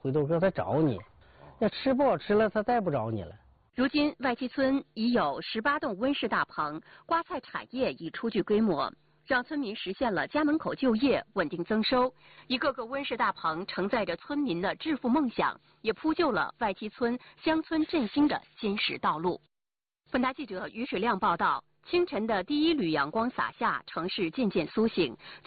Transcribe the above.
回头客再找你。那吃不好吃了，他再不找你了。 如今，外七村已有18栋温室大棚，瓜菜产业已初具规模，让村民实现了家门口就业、稳定增收。一个个温室大棚承载着村民的致富梦想，也铺就了外七村乡村振兴的坚实道路。本台记者于水亮报道：清晨的第一缕阳光洒下，城市渐渐苏醒。